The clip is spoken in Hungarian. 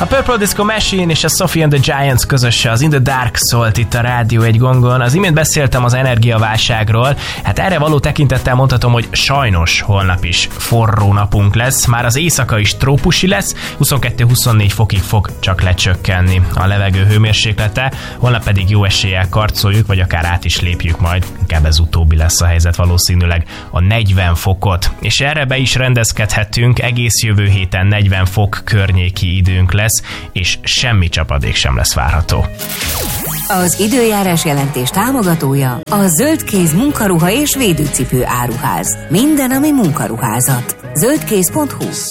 A Purple Disco Machine és a Sophie and the Giants közöse az In the Dark szólt itt a Rádió egy gongon. Az imént beszéltem az energiaválságról. Hát erre való tekintettel mondhatom, hogy sajnos holnap is forró napunk lesz. Már az éjszaka is trópusi lesz, 22-24 fokig fog csak lecsökkenni a levegő hőmérséklete. Holnap pedig jó eséllyel karcoljuk, vagy akár át is lépjük majd. Inkább ez utóbbi lesz a helyzet, valószínűleg a 40 fokot. És erre be is rendezkedhetünk, egész jövő héten 40 fok környéki időnk lesz, és semmi csapadék sem lesz várható. Az időjárás jelentés támogatója a Zöldkéz munkaruha és védőcipő áruház. Minden, ami munkaruházat. Zöldkéz.hu